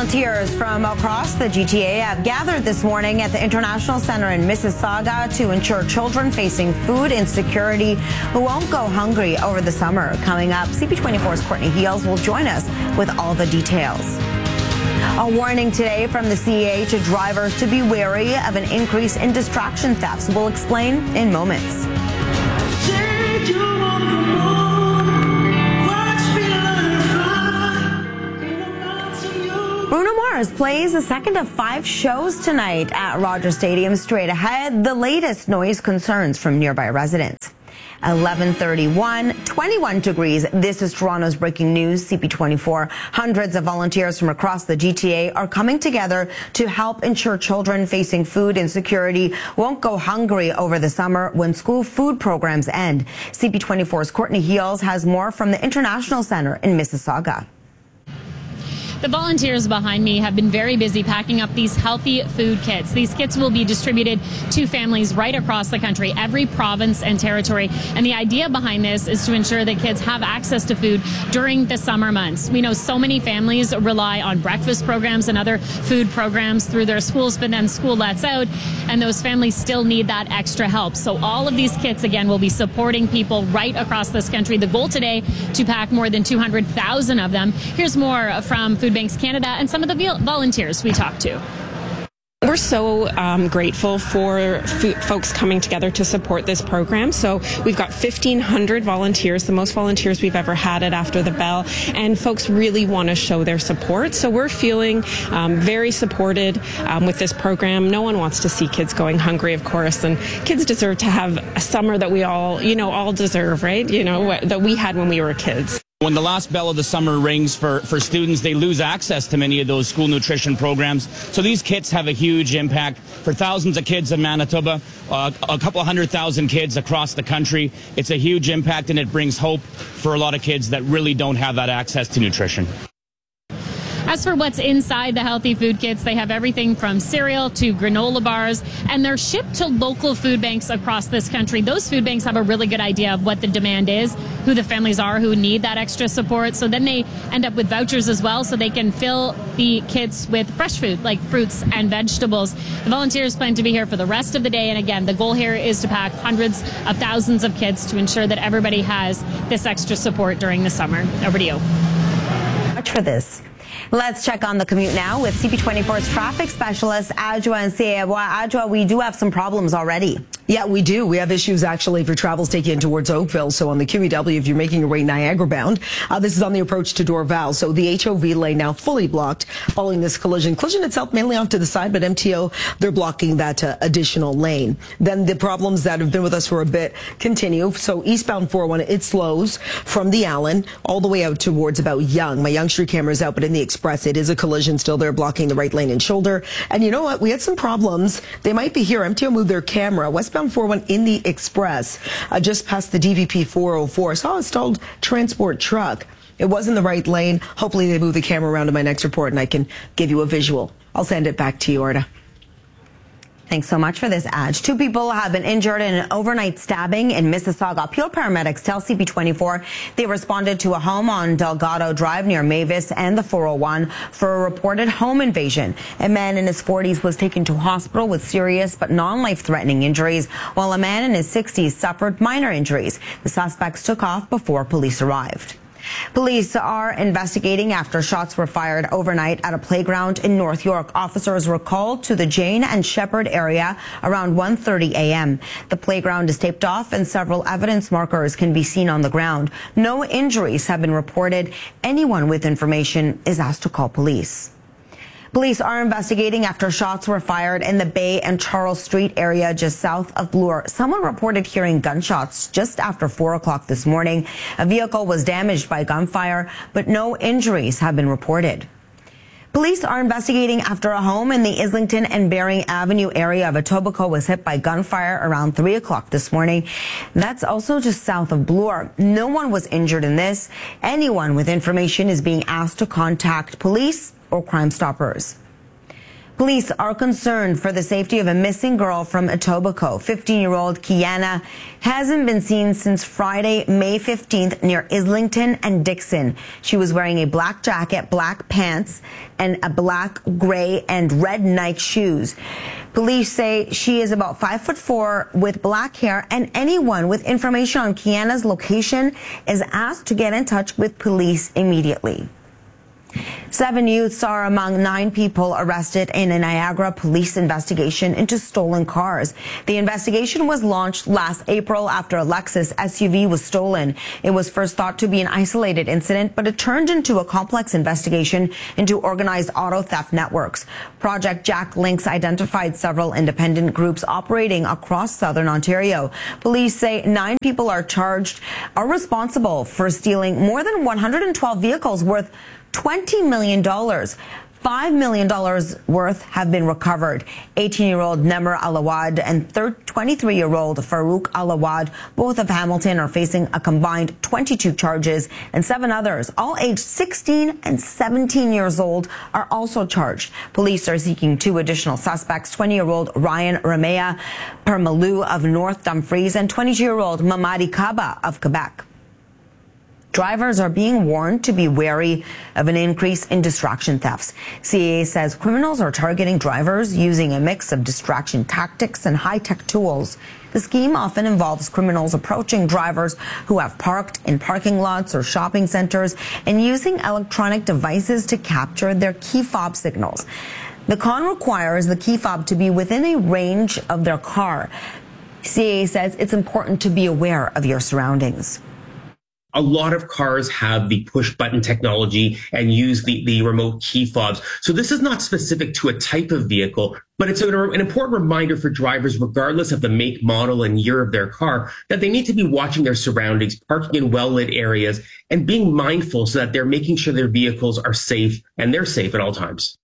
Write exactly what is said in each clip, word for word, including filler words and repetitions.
Volunteers from across the G T A have gathered this morning at the International Center in Mississauga to ensure children facing food insecurity won't go hungry over the summer. Coming up, C B twenty-four's Courtney Heels will join us with all the details. A warning today from the C A to drivers to be wary of an increase in distraction thefts. We'll explain in moments. Bruno Mars plays the second of five shows tonight at Rogers Stadium. Straight ahead, the latest noise concerns from nearby residents. eleven thirty-one, twenty-one degrees. This is Toronto's breaking news, C B twenty-four. Hundreds of volunteers from across the G T A are coming together to help ensure children facing food insecurity won't go hungry over the summer when school food programs end. C B twenty-four's Courtney Heels has more from the International Center in Mississauga. The volunteers behind me have been very busy packing up these healthy food kits. These kits will be distributed to families right across the country, every province and territory. And the idea behind this is to ensure that kids have access to food during the summer months. We know so many families rely on breakfast programs and other food programs through their schools, but then school lets out, and those families still need that extra help. So all of these kits, again, will be supporting people right across this country. The goal today, to pack more than two hundred thousand of them. Here's more from Food Banks Canada and some of the volunteers we talked to. We're so um, grateful for folks coming together to support this program. So we've got fifteen hundred volunteers, the most volunteers we've ever had at After the Bell, and folks really want to show their support. So we're feeling um, very supported um, with this program. No one wants to see kids going hungry, of course, and kids deserve to have a summer that we all, you know, all deserve, right? You know, that we had when we were kids. When the last bell of the summer rings for, for students, they lose access to many of those school nutrition programs. So these kits have a huge impact for thousands of kids in Manitoba, uh, a couple of hundred thousand kids across the country. It's a huge impact, and it brings hope for a lot of kids that really don't have that access to nutrition. As for what's inside the healthy food kits, they have everything from cereal to granola bars, and they're shipped to local food banks across this country. Those food banks have a really good idea of what the demand is, who the families are who need that extra support. So then they end up with vouchers as well, so they can fill the kits with fresh food like fruits and vegetables. The volunteers plan to be here for the rest of the day, and again, the goal here is to pack hundreds of thousands of kits to ensure that everybody has this extra support during the summer. Over to you. Much for this. Let's check on the commute now with C B twenty-four's traffic specialist, Adjoa Nsewa. Adjoa, we do have some problems already. Yeah, we do. We have issues actually for travels taking in towards Oakville. So on the Q E W, if you're making your way Niagara bound, uh, this is on the approach to Dorval. So the H O V lane now fully blocked following this collision. Collision itself mainly off to the side, but M T O, they're blocking that uh, additional lane. Then the problems that have been with us for a bit continue. So eastbound four oh one, it slows from the Allen all the way out towards about Yonge. My Yonge Street camera is out, but in the Express, it is a collision still there blocking the right lane and shoulder. And you know what? We had some problems. They might be here. M T O moved their camera. Westbound four oh one in the Express, uh, just past the D V P four oh four. Saw a stalled transport truck. It was in the right lane. Hopefully they move the camera around to my next report and I can give you a visual. I'll send it back to you, Arda. Thanks so much for this, Aj. Two people have been injured in an overnight stabbing in Mississauga. Peel paramedics tell C B twenty-four they responded to a home on Delgado Drive near Mavis and the four oh one for a reported home invasion. A man in his forties was taken to hospital with serious but non-life-threatening injuries, while a man in his sixties suffered minor injuries. The suspects took off before police arrived. Police are investigating after shots were fired overnight at a playground in North York. Officers were called to the Jane and Shepherd area around one thirty a m The playground is taped off and several evidence markers can be seen on the ground. No injuries have been reported. Anyone with information is asked to call police. Police are investigating after shots were fired in the Bay and Charles Street area just south of Bloor. Someone reported hearing gunshots just after four o'clock this morning. A vehicle was damaged by gunfire, but no injuries have been reported. Police are investigating after a home in the Islington and Bering Avenue area of Etobicoke was hit by gunfire around three o'clock this morning. That's also just south of Bloor. No one was injured in this. Anyone with information is being asked to contact police or Crime Stoppers. Police are concerned for the safety of a missing girl from Etobicoke. fifteen-year-old Kiana hasn't been seen since Friday, May fifteenth, near Islington and Dixon. She was wearing a black jacket, black pants, and a black, gray, and red Nike shoes. Police say she is about five foot four with black hair, and anyone with information on Kiana's location is asked to get in touch with police immediately. Seven youths are among nine people arrested in a Niagara police investigation into stolen cars. The investigation was launched last April after a Lexus S U V was stolen. It was first thought to be an isolated incident, but it turned into a complex investigation into organized auto theft networks. Project Jack Links identified several independent groups operating across southern Ontario. Police say nine people are charged, are responsible for stealing more than one hundred twelve vehicles worth twenty million dollars. five million dollars worth have been recovered. eighteen-year-old Nemer Alawad and twenty-three-year-old Farouk Alawad, both of Hamilton, are facing a combined twenty-two charges, and seven others, all aged sixteen and seventeen years old, are also charged. Police are seeking two additional suspects, twenty-year-old Ryan Ramea Permalou of North Dumfries and twenty-two-year-old Mamadi Kaba of Quebec. Drivers are being warned to be wary of an increase in distraction thefts. C A A says criminals are targeting drivers using a mix of distraction tactics and high-tech tools. The scheme often involves criminals approaching drivers who have parked in parking lots or shopping centers and using electronic devices to capture their key fob signals. The con requires the key fob to be within a range of their car. C A A says it's important to be aware of your surroundings. A lot of cars have the push button technology and use the, the remote key fobs. So this is not specific to a type of vehicle, but it's an, an important reminder for drivers, regardless of the make, model, and year of their car, that they need to be watching their surroundings, parking in well-lit areas, and being mindful so that they're making sure their vehicles are safe and they're safe at all times.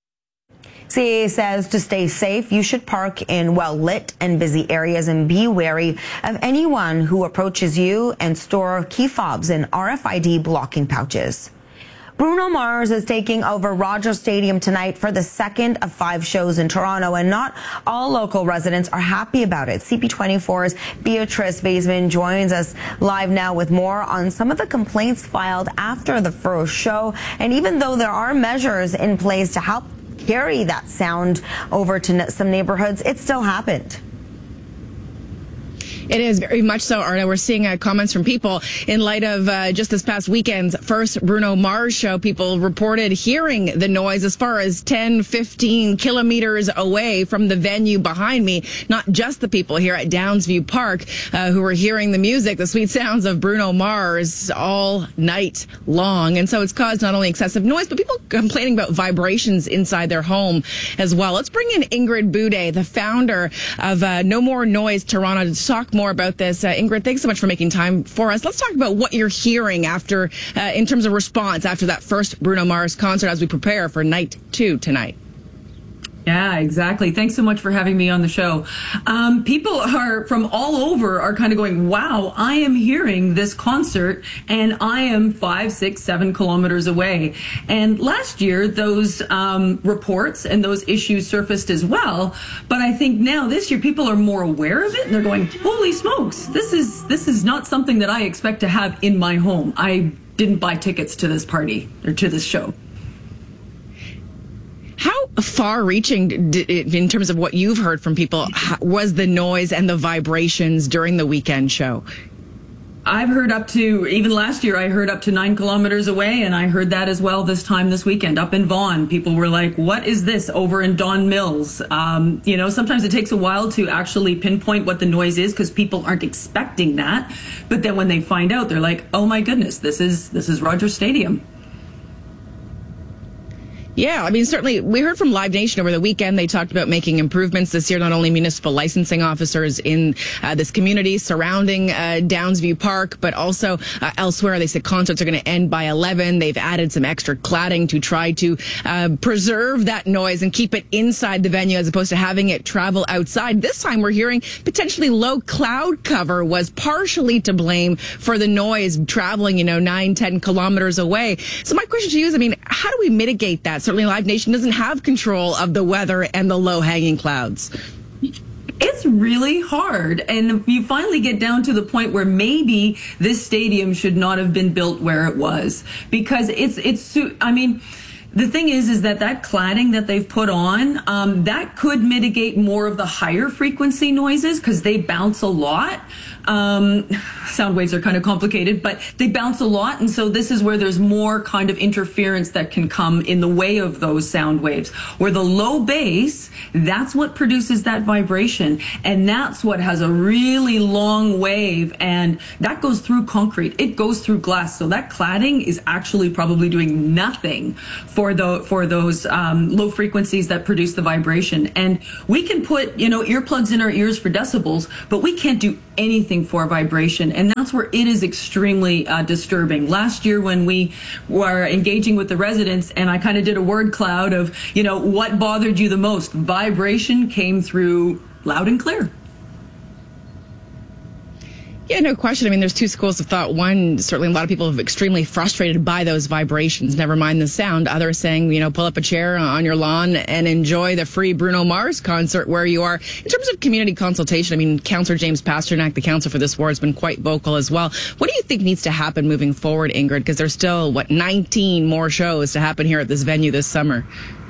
C A A says to stay safe, you should park in well-lit and busy areas and be wary of anyone who approaches you, and store key fobs in R F I D blocking pouches. Bruno Mars is taking over Rogers Stadium tonight for the second of five shows in Toronto, and not all local residents are happy about it. C P twenty-four's Beatrice Vaisman joins us live now with more on some of the complaints filed after the first show. And even though there are measures in place to help carry that sound over to some neighborhoods, it still happened. It is very much so, Arna. We're seeing uh, comments from people in light of uh, just this past weekend's first Bruno Mars show. People reported hearing the noise as far as ten, fifteen kilometers away from the venue behind me. Not just the people here at Downsview Park uh, who were hearing the music, the sweet sounds of Bruno Mars all night long. And so it's caused not only excessive noise, but people complaining about vibrations inside their home as well. Let's bring in Ingrid Boudet, the founder of uh, No More Noise Toronto, to talk more about this. Uh, Ingrid, thanks so much for making time for us. Let's talk about what you're hearing after, uh, in terms of response after that first Bruno Mars concert as we prepare for night two tonight. Yeah, exactly. Thanks so much for having me on the show. Um, people are from all over are kind of going, wow, I am hearing this concert and I am five, six, seven kilometers away. And last year, those um, reports and those issues surfaced as well. But I think now this year, people are more aware of it and they're going, holy smokes, this is this is not something that I expect to have in my home. I didn't buy tickets to this party or to this show. How far-reaching, in terms of what you've heard from people, was the noise and the vibrations during the weekend show? I've heard up to, even last year, I heard up to nine kilometers away, and I heard that as well this time this weekend. Up in Vaughan, people were like, what is this over in Don Mills? Um, you know, sometimes it takes a while to actually pinpoint what the noise is because people aren't expecting that. But then when they find out, they're like, oh my goodness, this is this is Rogers Stadium. Yeah, I mean, certainly we heard from Live Nation over the weekend. They talked about making improvements this year, not only municipal licensing officers in uh, this community surrounding uh, Downsview Park, but also uh, elsewhere. They said concerts are going to end by eleven. They've added some extra cladding to try to uh, preserve that noise and keep it inside the venue as opposed to having it travel outside. This time we're hearing potentially low cloud cover was partially to blame for the noise traveling, you know, nine, ten kilometers away. So my question to you is, I mean, how do we mitigate that? certainly Live Nation doesn't have control of the weather and the low-hanging clouds. It's really hard. And you finally get down to the point where maybe this stadium should not have been built where it was. Because it's, it's, I mean, the thing is, is that that cladding that they've put on, um, that could mitigate more of the higher frequency noises because they bounce a lot. Um, sound waves are kind of complicated, but they bounce a lot. And so this is where there's more kind of interference that can come in the way of those sound waves. Where the low bass, that's what produces that vibration. And that's what has a really long wave. And that goes through concrete. It goes through glass. So that cladding is actually probably doing nothing for the, for those um, low frequencies that produce the vibration. And we can put, you know, earplugs in our ears for decibels, but we can't do anything for vibration, and that's where it is extremely uh, disturbing. Last year when we were engaging with the residents and I kind of did a word cloud of, you know, what bothered you the most? Vibration came through loud and clear. Yeah, no question. I mean, there's two schools of thought. One, certainly a lot of people are extremely frustrated by those vibrations, never mind the sound. Others saying, you know, pull up a chair on your lawn and enjoy the free Bruno Mars concert where you are. In terms of community consultation, I mean, Councillor James Pasternak, the councillor for this ward, has been quite vocal as well. What do you think needs to happen moving forward, Ingrid? Because there's still, what, nineteen more shows to happen here at this venue this summer.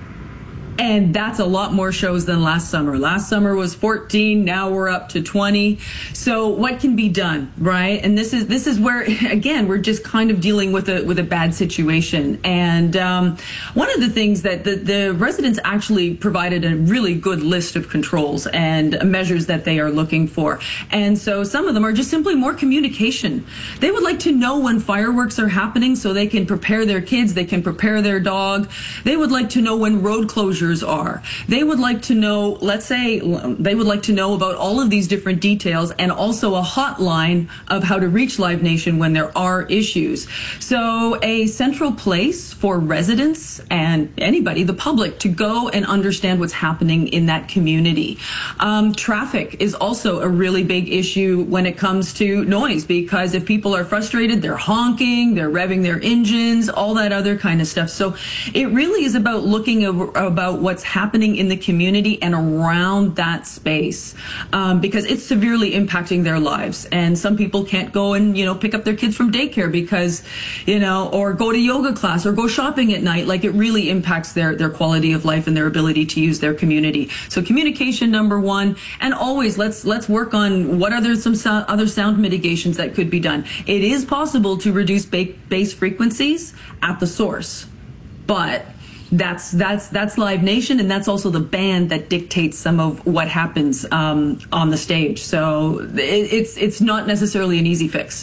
And that's a lot more shows than last summer. Last summer was fourteen. Now we're up to twenty. So what can be done, right? And this is this is where, again, we're just kind of dealing with a with a bad situation. And um, one of the things that the, the residents actually provided a really good list of controls and measures that they are looking for. And so some of them are just simply more communication. They would like to know when fireworks are happening so they can prepare their kids, they can prepare their dog. They would like to know when road closures are. They would like to know, let's say, they would like to know about all of these different details and also a hotline of how to reach Live Nation when there are issues. So a central place for residents and anybody, the public, to go and understand what's happening in that community. Um, traffic is also a really big issue when it comes to noise, because if people are frustrated, they're honking, they're revving their engines, all that other kind of stuff. So it really is about looking about what's happening in the community and around that space, um, because it's severely impacting their lives. And some people can't go and, you know, pick up their kids from daycare because, you know, or go to yoga class or go shopping at night. Like, it really impacts their, their quality of life and their ability to use their community. So communication, number one, and always let's, let's work on what other, some so, other sound mitigations that could be done. It is possible to reduce ba- bass frequencies at the source, but That's that's that's Live Nation, and that's also the band that dictates some of what happens um, on the stage. So it, it's it's not necessarily an easy fix.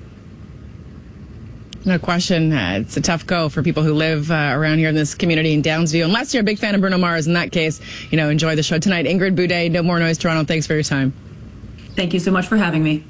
No question. Uh, it's a tough go for people who live uh, around here in this community in Downsview. Unless you're a big fan of Bruno Mars, in that case, you know, enjoy the show tonight. Ingrid Boudet, No More Noise Toronto. Thanks for your time. Thank you so much for having me.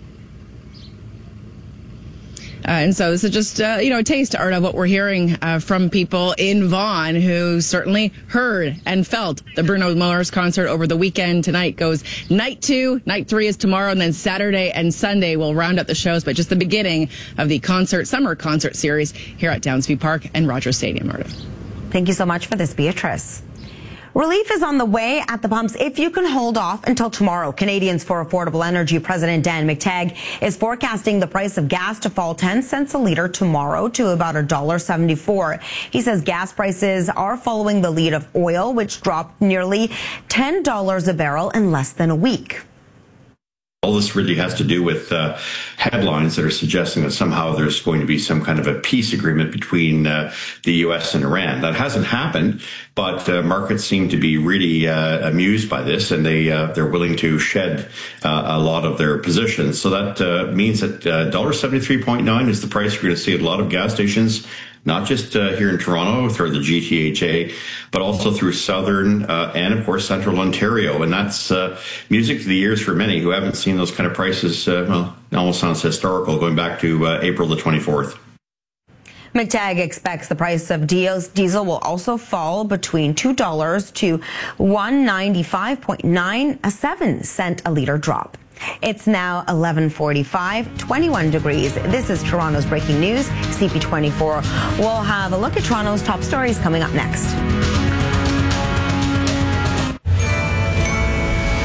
Uh, and so this is just, uh, you know, a taste, Art, of what we're hearing uh, from people in Vaughan who certainly heard and felt the Bruno Mars concert over the weekend. Tonight goes night two, night three is tomorrow, and then Saturday and Sunday will round up the shows, but just the beginning of the concert, summer concert series here at Downsview Park and Rogers Stadium, Arda. Thank you so much for this, Beatrice. Relief is on the way at the pumps if you can hold off until tomorrow. Canadians for Affordable Energy President Dan McTeague is forecasting the price of gas to fall ten cents a litre tomorrow to about one dollar seventy-four. He says gas prices are following the lead of oil, which dropped nearly ten dollars a barrel in less than a week. All this really has to do with uh, headlines that are suggesting that somehow there's going to be some kind of a peace agreement between uh, the U S and Iran. That hasn't happened, but uh, markets seem to be really uh, amused by this, and they, uh, they're willing to shed uh, a lot of their positions. So that uh, means that uh, one dollar seventy-three point nine is the price you're going to see at a lot of gas stations, not just uh, here in Toronto through the G T H A, but also through southern uh, and, of course, central Ontario. And that's uh, music to the ears for many who haven't seen those kind of prices. Uh, well, it almost sounds historical, going back to uh, April the twenty-fourth. McTeague expects the price of diesel will also fall between two dollars to one ninety-five point nine, a seven cent a litre drop. It's now eleven forty-five, twenty-one degrees. This is Toronto's breaking news, C P twenty-four. We'll have a look at Toronto's top stories coming up next.